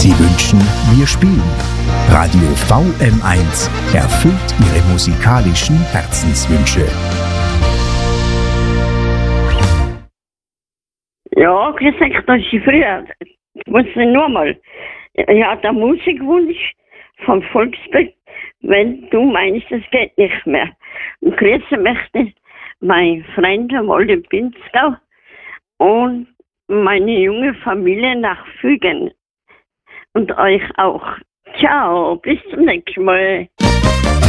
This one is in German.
Sie wünschen, wir spielen. Radio VM1 erfüllt Ihre musikalischen Herzenswünsche. Ja, gesagt, das ist früher. Ich muss nur mal. Ja, der Musikwunsch vom Volksbett, wenn du meinst, es geht nicht mehr. Und grüßen möchte mein Freund Wolde Pinzgau und meine junge Familie nach Fügen. Und euch auch. Ciao, bis zum nächsten Mal.